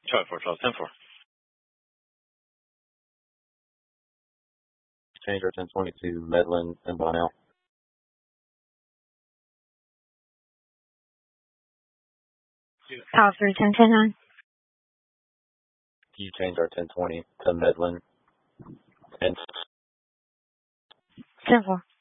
Charlie 4, Charlie 10 4. Change our 1020 to Medlin and Bonnell. Tower 3, 1010 You change our 1020 to Medlin and 10 4.